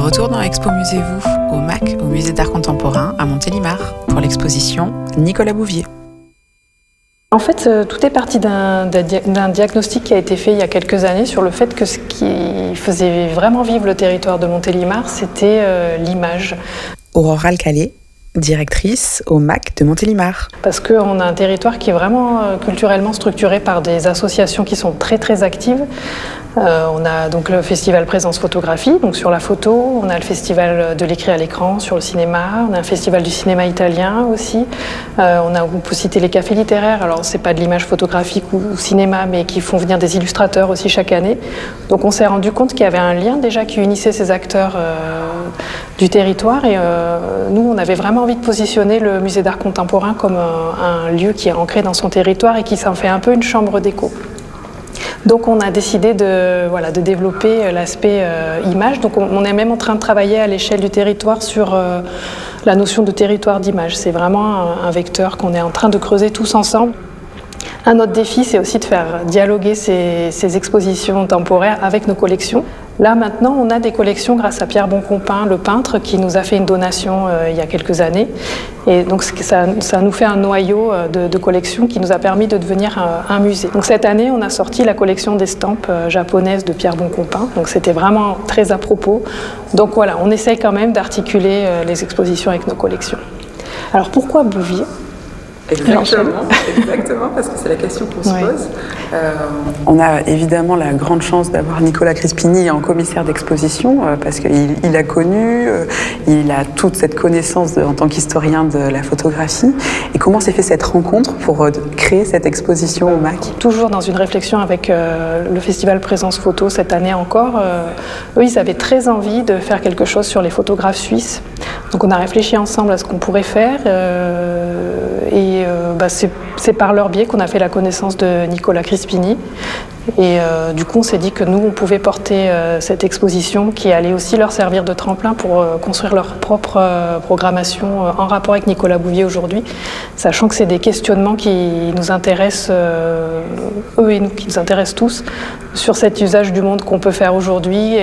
retour dans Expo Musée Vous, au MAC, au Musée d'Art Contemporain à Montélimar, pour l'exposition Nicolas Bouvier. En fait, tout est parti d'un diagnostic qui a été fait il y a quelques années sur le fait que ce qui faisait vraiment vivre le territoire de Montélimar, c'était l'image. Aurore Alcalé, directrice au MAC de Montélimar. Parce qu'on a un territoire qui est vraiment culturellement structuré par des associations qui sont très très actives. On a donc le festival Présence Photographie, donc sur la photo. On a le festival de l'écrit à l'écran sur le cinéma. On a un festival du cinéma italien aussi. On peut citer les cafés littéraires. Alors c'est pas de l'image photographique ou cinéma, mais qui font venir des illustrateurs aussi chaque année. Donc on s'est rendu compte qu'il y avait un lien déjà qui unissait ces acteurs du territoire. Et nous, on avait vraiment envie de positionner le musée d'art contemporain comme un lieu qui est ancré dans son territoire et qui s'en fait un peu une chambre d'écho. Donc on a décidé de développer l'aspect image. Donc on est même en train de travailler à l'échelle du territoire sur la notion de territoire d'image. C'est vraiment un vecteur qu'on est en train de creuser tous ensemble. Un autre défi, c'est aussi de faire dialoguer ces expositions temporaires avec nos collections. Là, maintenant, on a des collections grâce à Pierre Boncompin, le peintre, qui nous a fait une donation il y a quelques années. Et donc, ça nous fait un noyau de collections qui nous a permis de devenir un musée. Donc, cette année, on a sorti la collection d'estampes japonaises de Pierre Boncompin. Donc, c'était vraiment très à propos. Donc, voilà, on essaye quand même d'articuler les expositions avec nos collections. Alors, pourquoi Bouvier ? Exactement, parce que c'est la question qu'on se pose. On a évidemment la grande chance d'avoir Nicolas Crispini en commissaire d'exposition, parce qu'il a connu, il a toute cette connaissance en tant qu'historien de la photographie. Et comment s'est fait cette rencontre pour créer cette exposition au MAC ? Toujours dans une réflexion avec le festival Présence Photo cette année encore, eux, ils avaient très envie de faire quelque chose sur les photographes suisses. Donc on a réfléchi ensemble à ce qu'on pourrait faire. C'est par leur biais qu'on a fait la connaissance de Nicolas Crispini. Et du coup, on s'est dit que nous, on pouvait porter cette exposition qui allait aussi leur servir de tremplin pour construire leur propre programmation en rapport avec Nicolas Bouvier aujourd'hui, sachant que c'est des questionnements qui nous intéressent, eux et nous, qui nous intéressent tous, sur cet usage du monde qu'on peut faire aujourd'hui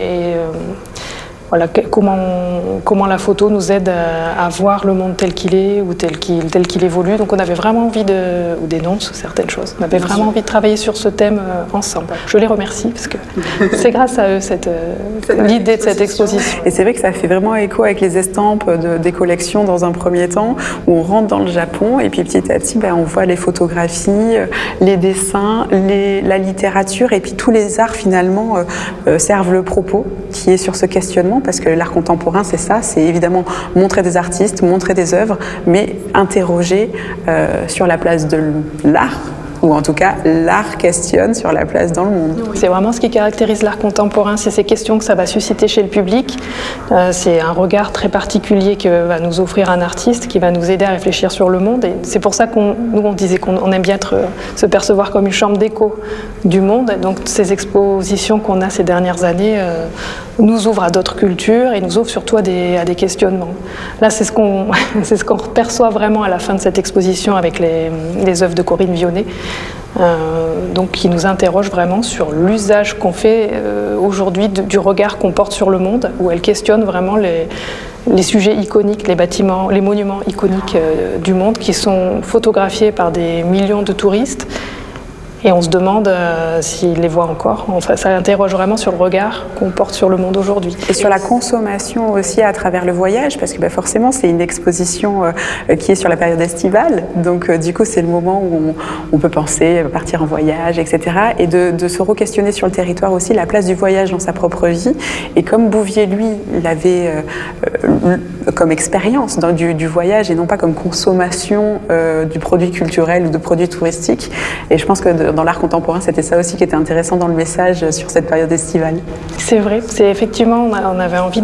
voilà, comment la photo nous aide à voir le monde tel qu'il est ou tel qu'il évolue. Donc on avait vraiment envie ou dénonce certaines choses. On avait vraiment envie de travailler sur ce thème ensemble. Je les remercie parce que c'est grâce à eux l'idée de cette exposition. Et c'est vrai que ça fait vraiment écho avec les estampes des collections dans un premier temps, où on rentre dans le Japon et puis petit à petit on voit les photographies, les dessins, la littérature et puis tous les arts finalement servent le propos qui est sur ce questionnement. Parce que l'art contemporain, c'est ça, c'est évidemment montrer des artistes, montrer des œuvres, mais interroger sur la place de l'art, ou en tout cas, l'art questionne sur la place dans le monde. C'est vraiment ce qui caractérise l'art contemporain, c'est ces questions que ça va susciter chez le public. C'est un regard très particulier que va nous offrir un artiste, qui va nous aider à réfléchir sur le monde. Et c'est pour ça on disait qu'on aime bien se percevoir comme une chambre d'écho du monde. Donc ces expositions qu'on a ces dernières années nous ouvrent à d'autres cultures et nous ouvrent surtout à des questionnements. Là, c'est ce qu'on perçoit vraiment à la fin de cette exposition avec les œuvres de Corinne Vionnet. Donc qui nous interroge vraiment sur l'usage qu'on fait aujourd'hui du regard qu'on porte sur le monde, où elle questionne vraiment les sujets iconiques, les bâtiments, les monuments iconiques du monde qui sont photographiés par des millions de touristes. Et on se demande s'ils les voient encore. Enfin, ça interroge vraiment sur le regard qu'on porte sur le monde aujourd'hui. Et sur la consommation aussi à travers le voyage, parce que forcément c'est une exposition qui est sur la période estivale. Donc du coup c'est le moment où on peut penser partir en voyage, etc. Et de se re-questionner sur le territoire aussi, la place du voyage dans sa propre vie. Et comme Bouvier, lui, l'avait comme expérience du voyage et non pas comme consommation du produit culturel ou de produits touristiques. Et je pense que dans l'art contemporain, c'était ça aussi qui était intéressant dans le message sur cette période estivale. C'est vrai, effectivement, on avait envie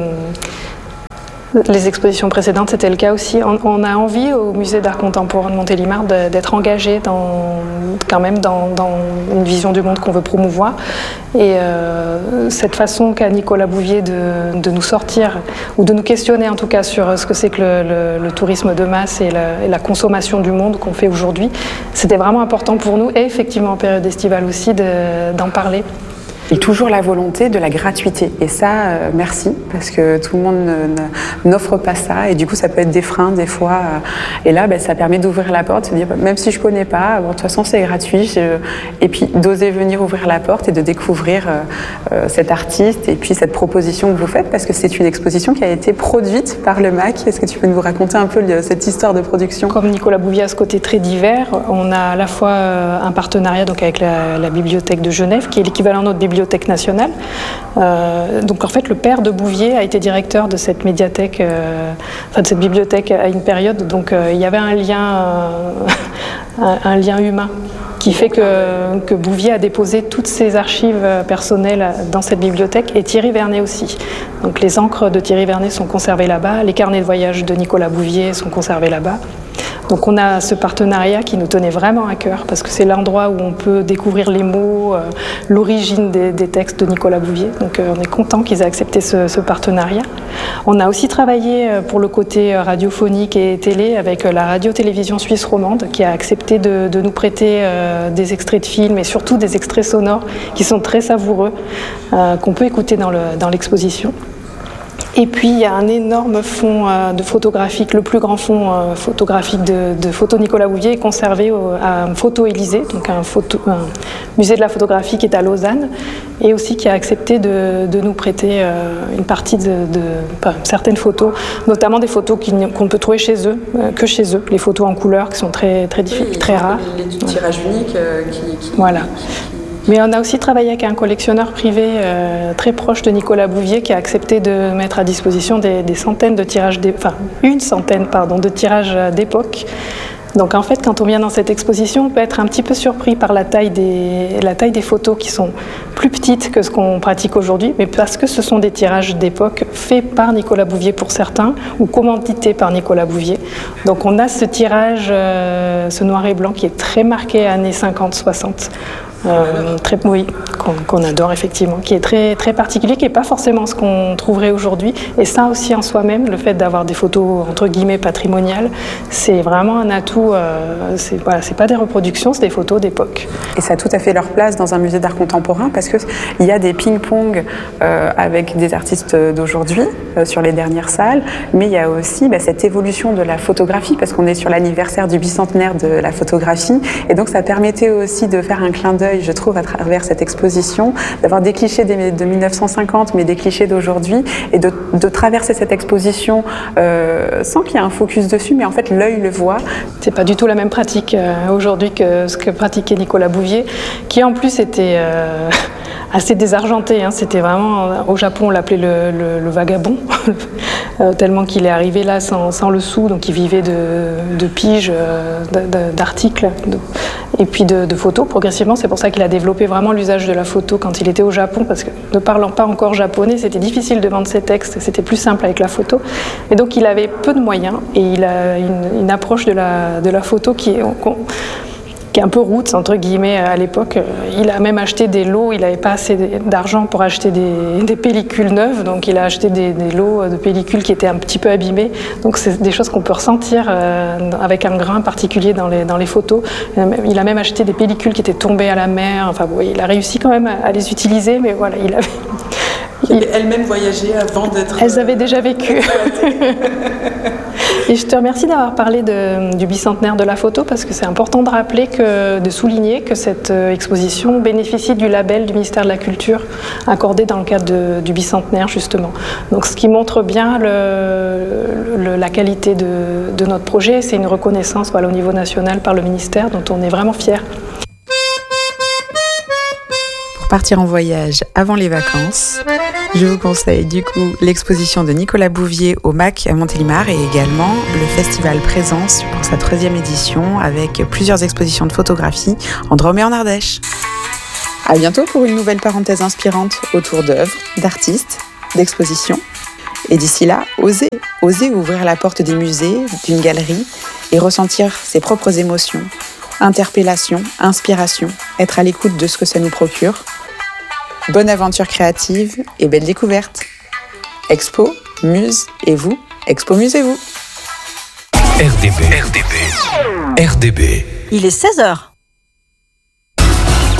les expositions précédentes, c'était le cas aussi. On a envie au musée d'art contemporain de Montélimar d'être engagé quand même dans une vision du monde qu'on veut promouvoir. Et cette façon qu'a Nicolas Bouvier de nous sortir, ou de nous questionner en tout cas sur ce que c'est que le tourisme de masse et la consommation du monde qu'on fait aujourd'hui, c'était vraiment important pour nous, et effectivement en période estivale aussi, d'en parler. Toujours la volonté de la gratuité. Et ça, merci, parce que tout le monde n'offre pas ça. Et du coup, ça peut être des freins des fois. Et là, ça permet d'ouvrir la porte, de se dire, même si je ne connais pas, de toute façon, c'est gratuit. Et puis, d'oser venir ouvrir la porte et de découvrir cet artiste et puis cette proposition que vous faites, parce que c'est une exposition qui a été produite par le MAC. Est-ce que tu peux nous raconter un peu cette histoire de production ? Comme Nicolas Bouvier a ce côté très divers, on a à la fois un partenariat donc, avec la Bibliothèque de Genève, qui est l'équivalent de notre Bibliothèque nationale. Donc en fait, le père de Bouvier a été directeur de cette médiathèque, de cette bibliothèque à une période. Donc il y avait un lien humain qui fait que Bouvier a déposé toutes ses archives personnelles dans cette bibliothèque, et Thierry Vernet aussi. Donc les encres de Thierry Vernet sont conservées là-bas, les carnets de voyage de Nicolas Bouvier sont conservés là-bas. Donc on a ce partenariat qui nous tenait vraiment à cœur, parce que c'est l'endroit où on peut découvrir les mots, l'origine des textes de Nicolas Bouvier. Donc on est content qu'ils aient accepté ce partenariat. On a aussi travaillé pour le côté radiophonique et télé avec la radio-télévision suisse romande, qui a accepté de nous prêter des extraits de films et surtout des extraits sonores qui sont très savoureux, qu'on peut écouter dans l'exposition. Et puis il y a un énorme fonds de photographique, le plus grand fonds photographique de photos Nicolas Bouvier est conservé à Photo Élysée, donc un musée de la photographie qui est à Lausanne, et aussi qui a accepté de nous prêter une partie certaines photos, notamment des photos qu'on peut trouver chez eux, que chez eux, les photos en couleur qui sont très rares. Les tirages uniques Voilà. Mais on a aussi travaillé avec un collectionneur privé très proche de Nicolas Bouvier qui a accepté de mettre à disposition des centaines de tirages, une centaine de tirages d'époque. Donc en fait, quand on vient dans cette exposition, on peut être un petit peu surpris par la taille des photos qui sont plus petites que ce qu'on pratique aujourd'hui, mais parce que ce sont des tirages d'époque faits par Nicolas Bouvier pour certains, ou commandités par Nicolas Bouvier. Donc on a ce tirage, ce noir et blanc qui est très marqué années 50-60. Oui, qu'on adore effectivement, qui est très, très particulier, qui n'est pas forcément ce qu'on trouverait aujourd'hui. Et ça aussi en soi-même, le fait d'avoir des photos entre guillemets patrimoniales, c'est vraiment un atout. C'est pas des reproductions, c'est des photos d'époque. Et ça a tout à fait leur place dans un musée d'art contemporain, parce qu'il y a des ping-pong avec des artistes d'aujourd'hui sur les dernières salles, mais il y a aussi cette évolution de la photographie, parce qu'on est sur l'anniversaire du bicentenaire de la photographie, et donc ça permettait aussi de faire un clin d'œil, je trouve, à travers cette exposition, d'avoir des clichés de 1950, mais des clichés d'aujourd'hui, et de traverser cette exposition sans qu'il y ait un focus dessus, mais en fait l'œil le voit. C'est pas du tout la même pratique aujourd'hui que ce que pratiquait Nicolas Bouvier, qui en plus était assez désargenté. C'était vraiment, au Japon on l'appelait le vagabond, tellement qu'il est arrivé là sans le sou, donc il vivait de piges, d'articles, et puis de photos progressivement. C'est pour ça qu'il a développé vraiment l'usage de la photo quand il était au Japon, parce que ne parlant pas encore japonais, c'était difficile de vendre ses textes, c'était plus simple avec la photo. Et donc il avait peu de moyens, et il a une approche de la photo qui est un peu roots, entre guillemets, à l'époque. Il a même acheté des lots, il n'avait pas assez d'argent pour acheter des pellicules neuves, donc il a acheté des lots de pellicules qui étaient un petit peu abîmées. Donc c'est des choses qu'on peut ressentir avec un grain particulier dans les photos. Il a même acheté des pellicules qui étaient tombées à la mer. Enfin bon, il a réussi quand même à les utiliser, mais voilà, il avait elle-même voyagé avant d'être... Elles avaient déjà vécu. Et je te remercie d'avoir parlé du bicentenaire de la photo, parce que c'est important de rappeler, de souligner que cette exposition bénéficie du label du ministère de la Culture accordé dans le cadre du bicentenaire, justement. Donc ce qui montre bien la qualité de notre projet. C'est une reconnaissance au niveau national par le ministère, dont on est vraiment fiers. Pour partir en voyage avant les vacances, je vous conseille du coup l'exposition de Nicolas Bouvier au MAC à Montélimar, et également le festival Présence pour sa 3e édition, avec plusieurs expositions de photographie en Drôme et en Ardèche. À bientôt pour une nouvelle parenthèse inspirante autour d'œuvres, d'artistes, d'expositions. Et d'ici là, osez ouvrir la porte des musées, d'une galerie, et ressentir ses propres émotions, interpellations, inspirations, être à l'écoute de ce que ça nous procure. Bonne aventure créative et belle découverte. Expo, muse et vous, expo-musez-vous. RDB. Il est 16h.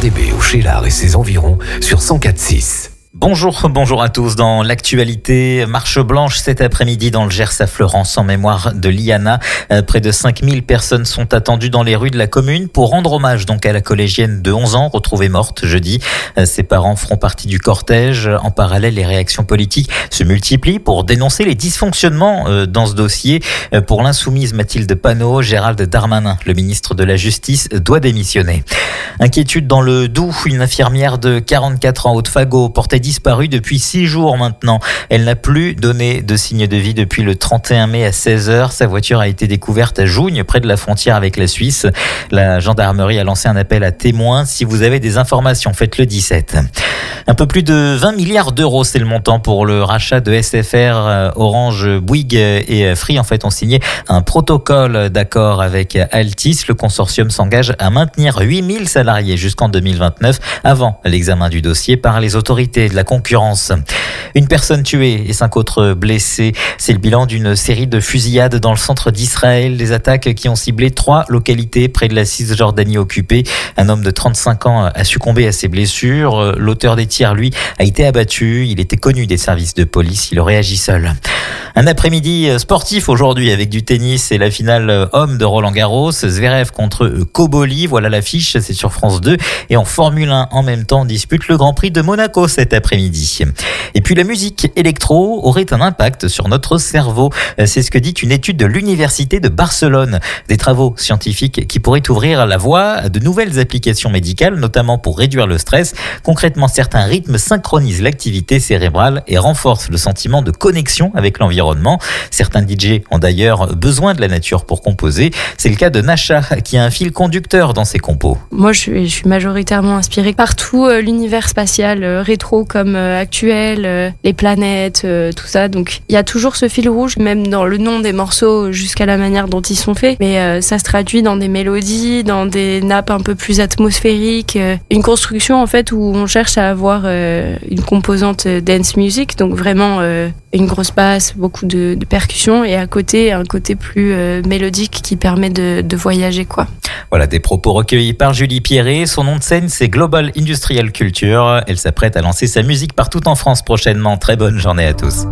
RDB au Cheylard et ses environs sur 104.6. Bonjour à tous. Dans l'actualité, marche blanche cet après-midi dans le Gers à Fleurance en mémoire de Liana. Près de 5000 personnes sont attendues dans les rues de la commune pour rendre hommage donc à la collégienne de 11 ans retrouvée morte jeudi. Ses parents feront partie du cortège. En parallèle, les réactions politiques se multiplient pour dénoncer les dysfonctionnements dans ce dossier. Pour l'insoumise Mathilde Panot, Gérald Darmanin, le ministre de la Justice, doit démissionner. Inquiétude dans le Doubs, une infirmière de 44 ans Haute-Fagot portait disparue depuis 6 jours maintenant. Elle n'a plus donné de signe de vie depuis le 31 mai à 16h. Sa voiture a été découverte à Jougne, près de la frontière avec la Suisse. La gendarmerie a lancé un appel à témoins. Si vous avez des informations, faites-le 17. Un peu plus de 20 milliards d'euros, c'est le montant pour le rachat de SFR. Orange, Bouygues et Free, en fait, ont signé un protocole d'accord avec Altice. Le consortium s'engage à maintenir 8000 salariés jusqu'en 2029, avant l'examen du dossier par les autorités de la concurrence. Une personne tuée et 5 autres blessés. C'est le bilan d'une série de fusillades dans le centre d'Israël. Des attaques qui ont ciblé 3 localités près de la Cisjordanie occupée. Un homme de 35 ans a succombé à ses blessures. L'auteur des tirs, lui, a été abattu. Il était connu des services de police. Il aurait agi seul. Un après-midi sportif aujourd'hui avec du tennis et la finale homme de Roland-Garros. Zverev contre Koboli. Voilà l'affiche, c'est sur France 2. Et en Formule 1, en même temps, on dispute le Grand Prix de Monaco cet après-midi. Et puis la musique électro aurait un impact sur notre cerveau. C'est ce que dit une étude de l'Université de Barcelone. Des travaux scientifiques qui pourraient ouvrir la voie à de nouvelles applications médicales, notamment pour réduire le stress. Concrètement, certains rythmes synchronisent l'activité cérébrale et renforcent le sentiment de connexion avec l'environnement. Certains DJ ont d'ailleurs besoin de la nature pour composer. C'est le cas de Nasha, qui a un fil conducteur dans ses compos. Moi, je suis majoritairement inspirée par tout l'univers spatial, rétro comme actuel, les planètes, tout ça. Donc, il y a toujours ce fil rouge, même dans le nom des morceaux jusqu'à la manière dont ils sont faits. Mais ça se traduit dans des mélodies, dans des nappes un peu plus atmosphériques. Une construction, en fait, où on cherche à avoir une composante dance music, donc vraiment une grosse basse, beaucoup de percussions, et à côté, un côté plus mélodique qui permet de voyager, quoi. Voilà, des propos recueillis par Julie Pierret. Son nom de scène, c'est Global Industrial Culture. Elle s'apprête à lancer sa musique partout en France prochainement. Très bonne journée à tous.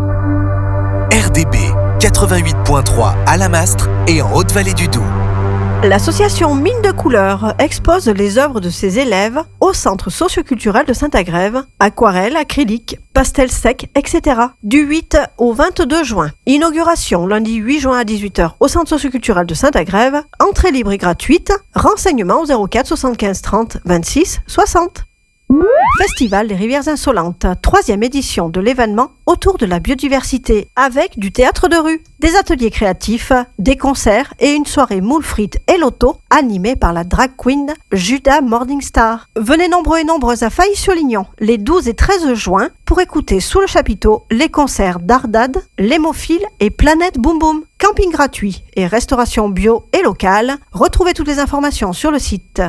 RDB 88.3 à la Mastre et en Haute-Vallée du Doubs. L'association Mine de Couleurs expose les œuvres de ses élèves au centre socioculturel de Saint-Agrève, aquarelles, acryliques, pastels secs, etc. Du 8 au 22 juin. Inauguration lundi 8 juin à 18h au centre socioculturel de Saint-Agrève. Entrée libre et gratuite. Renseignements au 04 75 30 26 60. Festival des Rivières Insolentes, 3e édition de l'événement autour de la biodiversité, avec du théâtre de rue, des ateliers créatifs, des concerts et une soirée moules frites et loto animée par la drag queen Judas Morningstar. Venez nombreux et nombreuses à Failly-sur-Lignon les 12 et 13 juin pour écouter sous le chapiteau les concerts d'Ardad, l'Hémophile et Planète Boom Boom. Camping gratuit et restauration bio et locale. Retrouvez toutes les informations sur le site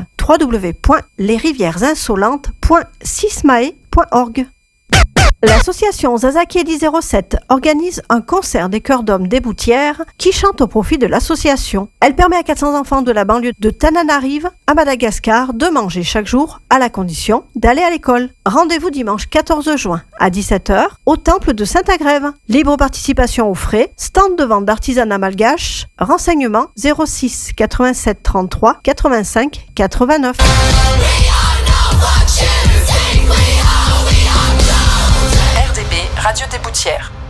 www.lesrivieresinsolentes.sismae.org. L'association Zazakieli 07 organise un concert des chœurs d'hommes des Boutières qui chantent au profit de l'association. Elle permet à 400 enfants de la banlieue de Tananarive à Madagascar de manger chaque jour à la condition d'aller à l'école. Rendez-vous dimanche 14 juin à 17h au temple de Saint-Agrève. Libre participation aux frais, stand de vente d'artisanat malgache, renseignements 06 87 33 85 89. RDB, Radio des Boutières.